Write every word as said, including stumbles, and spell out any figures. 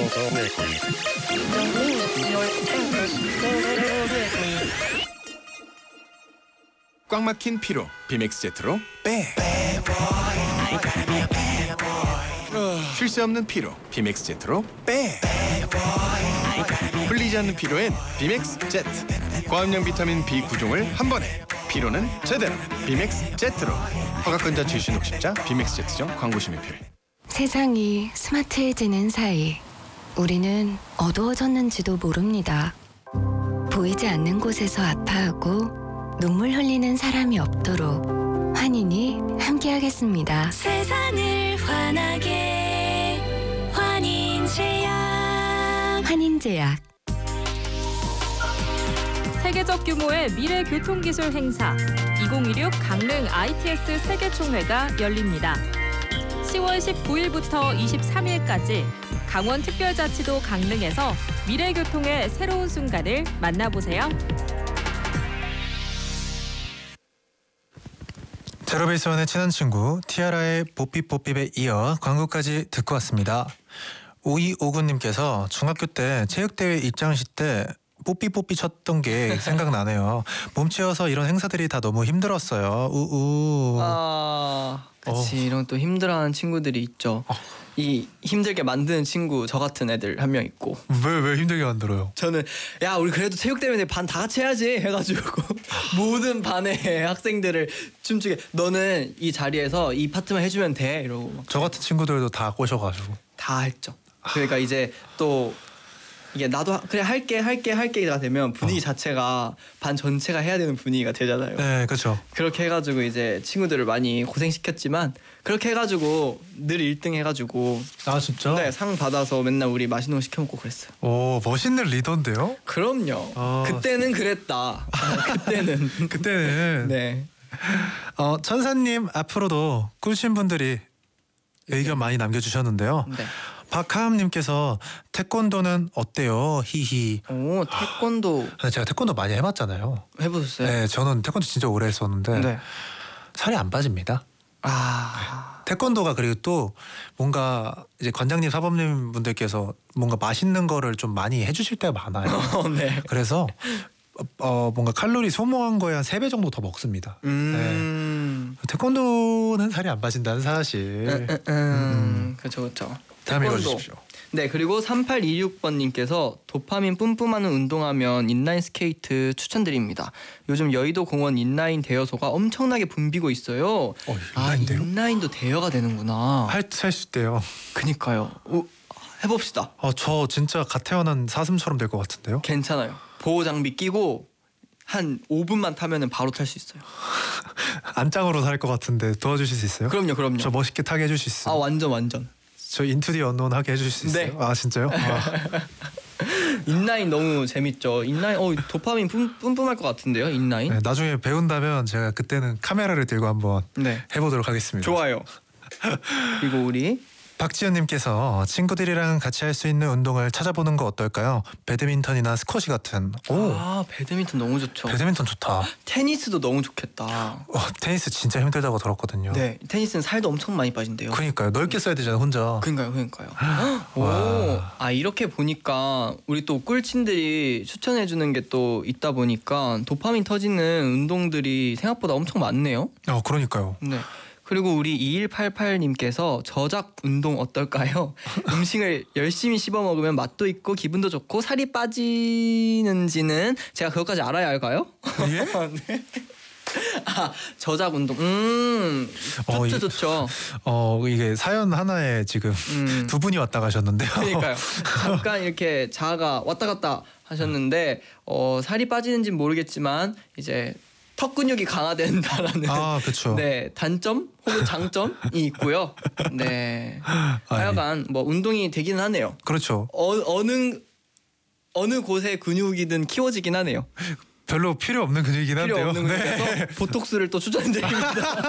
꽉 막힌 피로 비맥스 제트로 빼. 쉴 새 없는 피로 비맥스 제트로 빼. 풀리지 않는 피로엔 비맥스 제트. 고함량 비타민 비 구 종을 한 번에. 피로는 제대로 비맥스 제트로. 허가권자 출신 혹십자 비맥스 제트점 광고 심의필. 세상이 스마트해지는 사이 우리는 어두워졌는지도 모릅니다. 보이지 않는 곳에서 아파하고 눈물 흘리는 사람이 없도록 환인이 함께하겠습니다. 세상을 환하게 환인제약. 환인제약. 세계적 규모의 미래 교통기술 행사 이천이십육 강릉 아이티에스 세계총회가 열립니다. 시월 십구일부터 이십삼일까지 강원특별자치도 강릉에서 미래교통의 새로운 순간을 만나보세요. 제로베이스원의 친한 친구 티아라의 뽀삐뽀삐에 이어 광고까지 듣고 왔습니다. 오이오구님께서 중학교 때 체육대회 입장시 때 뽀삐뽀삐 쳤던 게 생각나네요. 몸치여서 이런 행사들이 다 너무 힘들었어요. 우우. 아, 그치. 어. 이런 또 힘들어하는 친구들이 있죠. 어. 이 힘들게 만드는 친구 저 같은 애들 한 명 있고. 왜 왜 힘들게 만들어요? 저는 야 우리 그래도 체육대회인데 반 다 같이 해야지 해가지고 모든 반의 학생들을 춤추게 너는 이 자리에서 이 파트만 해주면 돼 이러고. 저 같은 친구들도 다 꼬셔가지고. 다 했죠. 그러니까 이제 또 이게 나도 그래 할게 할게 할게가 되면 분위기 어. 자체가 반 전체가 해야 되는 분위기가 되잖아요. 네, 그렇죠. 그렇게 해가지고 이제 친구들을 많이 고생시켰지만 그렇게 해가지고 늘 일 등 해가지고. 아 진짜? 네, 상 받아서 맨날 우리 맛있는 거 시켜 먹고 그랬어요. 오, 멋있는 리더인데요? 그럼요. 어. 그때는 그랬다. 그때는 그때는. 네. 어, 천사님 앞으로도 꿀신 분들이 의견 많이 남겨주셨는데요. 네. 박하암님께서 태권도는 어때요? 히히. 오, 태권도. 제가 태권도 많이 해봤잖아요. 해보셨어요? 네, 저는 태권도 진짜 오래 했었는데 네. 살이 안 빠집니다. 아. 태권도가 그리고 또 뭔가 이제 관장님, 사범님 분들께서 뭔가 맛있는 거를 좀 많이 해주실 때가 많아요. 네. 그래서 어 뭔가 칼로리 소모한 거에 한 세 배 정도 더 먹습니다. 음. 네. 태권도는 살이 안 빠진다는 사실. 음, 음, 음. 그렇죠, 그렇죠. 다음 읽어주십시오. 네, 그리고 삼팔이육번님께서 도파민 뿜뿜하는 운동하면 인라인 스케이트 추천드립니다. 요즘 여의도 공원 인라인 대여소가 엄청나게 붐비고 있어요. 어, 아, 인라인대요? 인라인도 대여가 되는구나. 할 수 있대요. 그니까요. 오, 해봅시다. 어, 저 진짜 갓 태어난 사슴처럼 될 것 같은데요? 괜찮아요. 보호 장비 끼고 한 오 분만 타면은 바로 탈 수 있어요. 안짱으로 살 것 같은데 도와주실 수 있어요? 그럼요, 그럼요. 저 멋있게 타게 해주실 수 있어요? 아, 완전 완전. 저 인투 디 언노운 하게 해주실 수 있어요? 네. 아 진짜요? 아. 인라인 너무 재밌죠. 인라인 어 도파민 뿜, 뿜뿜할 것 같은데요. 인라인. 네, 나중에 배운다면 제가 그때는 카메라를 들고 한번 네. 해보도록 하겠습니다. 좋아요. 그리고 우리 박지연님께서 친구들이랑 같이 할 수 있는 운동을 찾아보는 거 어떨까요? 배드민턴이나 스쿼시 같은. 오, 아 배드민턴 너무 좋죠. 배드민턴 좋다. 테니스도 너무 좋겠다. 어, 테니스 진짜 힘들다고 들었거든요. 네, 테니스는 살도 엄청 많이 빠진대요. 그러니까요. 넓게 써야 되잖아요, 혼자. 그러니까요, 그러니까요. 오, 아 이렇게 보니까 우리 또 꿀친들이 추천해주는 게 또 있다 보니까 도파민 터지는 운동들이 생각보다 엄청 많네요. 어, 그러니까요. 네. 그리고 우리 이일팔팔님께서 저작 운동 어떨까요? 음식을 열심히 씹어 먹으면 맛도 있고 기분도 좋고 살이 빠지는지는 제가 그것까지 알아야 할까요? 예? 네. 아 저작 운동. 음 좋죠 어, 이, 좋죠. 어 이게 사연 하나에 지금 음. 두 분이 왔다 가셨는데요. 그러니까요. 잠깐 이렇게 자아가 왔다 갔다 하셨는데 어, 살이 빠지는지는 모르겠지만 이제 턱 근육이 강화된다라는 아, 그렇죠. 네, 단점 혹은 장점이 있고요. 네. 하여간 뭐 운동이 되기는 하네요. 그렇죠. 어, 어느 어느 곳의 근육이든 키워지긴 하네요. 별로 필요 없는 근육이긴 한데요. 필요 없는 근육에서 보톡스를 또 추천드립니다.